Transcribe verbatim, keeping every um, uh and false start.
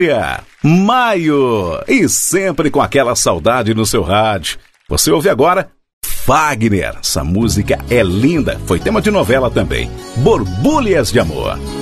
Maio, e sempre com aquela saudade no seu rádio. Você ouve agora Fagner. Essa música é linda, foi tema de novela também. Borbulhas de Amor.